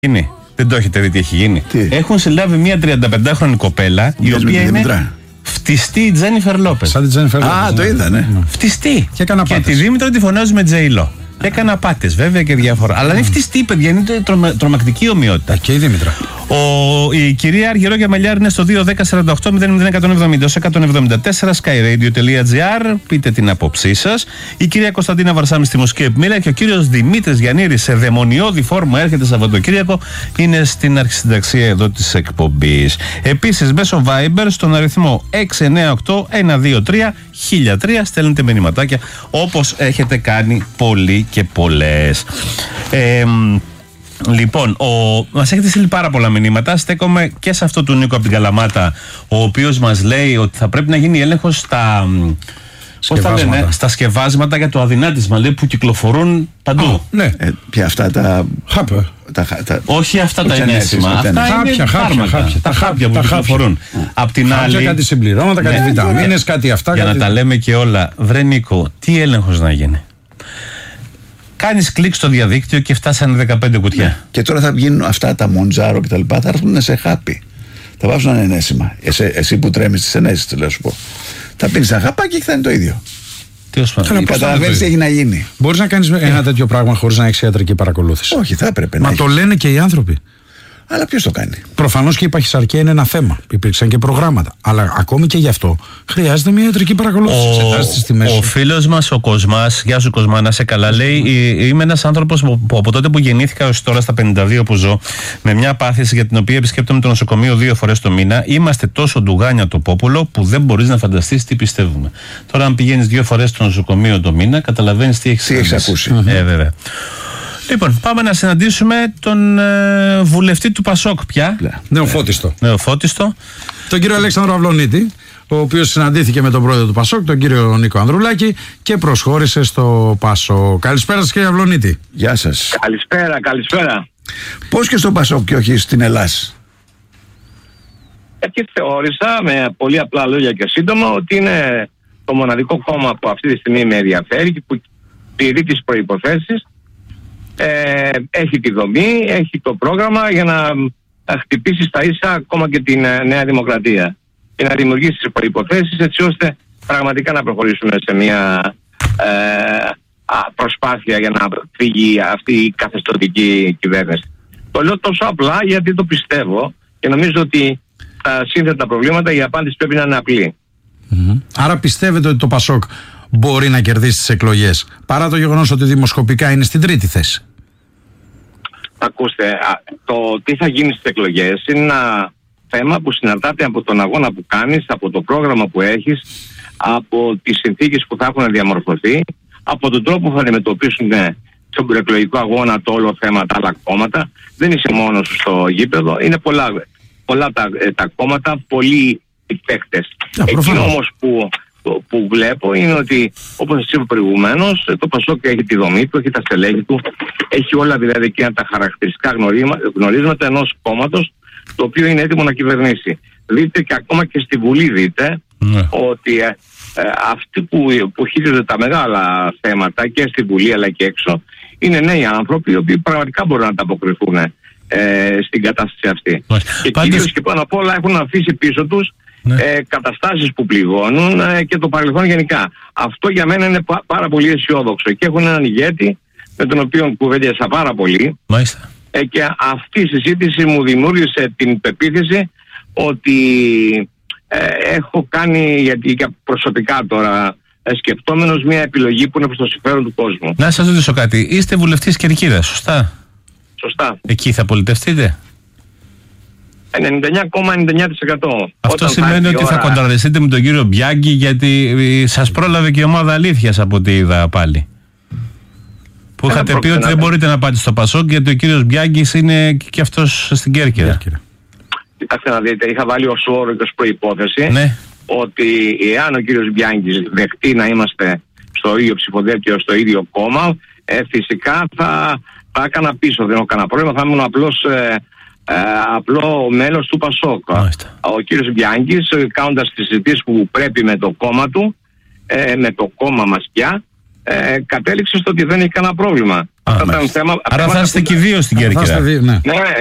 γίνει. Δεν το έχετε δει τι έχει γίνει? Τι? Έχουν συλλάβει μια 35χρονη κοπέλα η οποία είναι φτιστή Τζένιφερ Λόπες. Σαν την Τζένιφερ Λόπες. Α, το είδα, ναι. Φτιστή. Και τη Δήμητρα τη φωνάζουν με Τζέιλο. Έκανα απάτες βέβαια και διάφορα. Αλλά είναι φτιστή, παιδιά, είναι τρομακτική ομοιότητα. Και η Δήμητρα. Η κυρία Αργυρό Γιαμελιάρ είναι στο 210-48-00170 174 skyradio.gr. Πείτε την άποψή σας. Η κυρία Κωνσταντίνα Βαρσάμι στη Μοσκή Επιμήλα και ο κύριος Δημήτρης Γιαννήρης σε δαιμονιώδη φόρμα έρχεται Σαββατοκύριακο. Είναι στην αρχισυνταξία εδώ της εκπομπής. Επίσης, μέσω Viber στον αριθμό 698-123-1003 στέλνετε μηνυματάκια όπως έχετε κάνει πολλοί και πολλές. Λοιπόν, μας έχετε στείλει πάρα πολλά μηνύματα. Στέκομαι και σε αυτό του Νίκο από την Καλαμάτα, ο οποίος μας λέει ότι θα πρέπει να γίνει έλεγχος στα στα σκευάσματα για το αδυνάτισμα, λέει, που κυκλοφορούν παντού. Ναι. Ποια αυτά τα χάπια. Όχι αυτά τα ενέσιμα. Αυτά είναι τα χάπια που κυκλοφορούν. Απ' την άλλη, κάτι συμπληρώματα, κάτι βιταμίνες, κάτι αυτά. Για να τα λέμε και όλα, βρε Νίκο, τι έλεγχος να γίνει? Κάνεις κλικ στο διαδίκτυο και φτάσανε 15 κουτιά. Ναι. Και τώρα θα βγαίνουν αυτά τα Μοντζάρο και τα λοιπά, θα έρθουν σε χάπι. Θα βάζουν ένα ενέσιμα. Εσύ που τρέμεις τις ενέσεις, θέλω να σου πω. Θα πίνεις ένα χαπάκι και θα είναι το ίδιο. Καταλαβαίνεις τι έχει να γίνει. Μπορείς να κάνεις ένα τέτοιο πράγμα χωρίς να έχεις ιατρική παρακολούθηση? Όχι, θα έπρεπε να. Μα το λένε και οι άνθρωποι. Αλλά ποιος το κάνει? Προφανώς και η παχυσαρκία είναι ένα θέμα. Υπήρξαν και προγράμματα. Αλλά ακόμη και γι' αυτό χρειάζεται μια ιατρική παρακολούθηση. Ο φίλος μας, ο Κοσμάς, γεια σου Κοσμά, να είσαι καλά, λέει: είμαι ένας άνθρωπος που από τότε που γεννήθηκα έως τώρα στα 52 που ζω, με μια πάθηση για την οποία επισκέπτομαι το νοσοκομείο 2 φορές το μήνα. Είμαστε τόσο ντουγάνια το πόπουλο που δεν μπορείς να φανταστείς τι πιστεύουμε. Τώρα, αν πηγαίνεις 2 φορές στο νοσοκομείο το μήνα, καταλαβαίνεις τι έχεις ακούσει. Βέβαια. Λοιπόν, πάμε να συναντήσουμε τον βουλευτή του Πασόκ πια. Νεοφώτιστο. Τον κύριο Αλέξανδρο Αυλονίτη, ο οποίος συναντήθηκε με τον πρόεδρο του Πασόκ, τον κύριο Νίκο Ανδρουλάκη, και προσχώρησε στο Πασόκ. Καλησπέρα σας, κύριε Αυλονίτη. Γεια σας. Καλησπέρα. Πώς και στο Πασόκ και όχι στην Ελλάδα? Και θεώρησα με πολύ απλά λόγια και σύντομα ότι είναι το μοναδικό κόμμα που αυτή τη στιγμή με ενδιαφέρει και που τηρεί τις προϋποθέσεις. Έχει τη δομή, έχει το πρόγραμμα για να χτυπήσει στα ίσα ακόμα και την Νέα Δημοκρατία και να δημιουργήσει τις προϋποθέσεις έτσι ώστε πραγματικά να προχωρήσουμε σε μια προσπάθεια για να φύγει αυτή η καθεστωτική κυβέρνηση. Το λέω τόσο απλά γιατί το πιστεύω και νομίζω ότι στα σύνθετα προβλήματα η απάντηση πρέπει να είναι απλή. Άρα πιστεύετε ότι το Πασόκ μπορεί να κερδίσει τις εκλογές, παρά το γεγονός ότι δημοσκοπικά είναι στην τρίτη θέση? Ακούστε, το τι θα γίνει στις εκλογές είναι ένα θέμα που συναρτάται από τον αγώνα που κάνεις, από το πρόγραμμα που έχεις, από τις συνθήκες που θα έχουν διαμορφωθεί, από τον τρόπο που θα αντιμετωπίσουν στον προεκλογικό αγώνα το όλο θέμα τα άλλα κόμματα. Δεν είσαι μόνος στο γήπεδο, είναι πολλά τα κόμματα, πολλοί οι παίκτες. Εκείνο όμως που βλέπω είναι ότι, όπως σας είπα προηγουμένως, το Πασόκ έχει τη δομή του, έχει τα στελέχη του, έχει όλα δηλαδή εκείνα τα χαρακτηριστικά γνωρίσματα ενός κόμματος το οποίο είναι έτοιμο να κυβερνήσει. Δείτε και ακόμα και στη Βουλή δείτε ότι αυτοί που χειρίζονται τα μεγάλα θέματα και στη Βουλή αλλά και έξω είναι νέοι άνθρωποι οι οποίοι πραγματικά μπορούν να ανταποκριθούν στην κατάσταση αυτή. Και κυρίως και πάνω απ' όλα έχουν αφήσει πίσω τους καταστάσεις που πληγώνουν και το παρελθόν γενικά. Αυτό για μένα είναι πάρα πολύ αισιόδοξο και έχουν έναν ηγέτη με τον οποίο κουβέντιασα πάρα πολύ. Και αυτή η συζήτηση μου δημιούργησε την πεποίθηση ότι έχω κάνει, γιατί και προσωπικά τώρα σκεπτόμενος, μια επιλογή που είναι προς το συμφέρον του κόσμου. Να σας ρωτήσω κάτι, είστε βουλευτής Κερκίδας, σωστά? Σωστά. Εκεί θα πολιτευτείτε? 99,99%. Αυτό σημαίνει ότι θα κοντραρεστείτε με τον κύριο Μπιάγκη, γιατί σας πρόλαβε και η ομάδα αλήθειας από ό,τι είδα πάλι. Που είχατε πει ότι δεν μπορείτε να πάτε στο Πασόκ γιατί ο κύριος Μπιάγκης είναι και αυτός στην Κέρκυρα. Κοιτάξτε να δείτε, είχα βάλει ως όρο και ως προϋπόθεση ότι εάν ο κύριος Μπιάγκης δεχτεί να είμαστε στο ίδιο ψηφοδέλτιο, στο ίδιο κόμμα, φυσικά θα έκανα πίσω, δεν έχω κανένα πρόβλημα, θα ήμουν απλό μέλος του Πασόκ. Ο κύριος Μπιάγκης, κάνοντας τις συζητήσεις που πρέπει με το κόμμα του, με το κόμμα μας πια, κατέληξε στο ότι δεν έχει κανένα πρόβλημα. Άρα θα είστε και δύο στην Κέρκυρα. Ναι,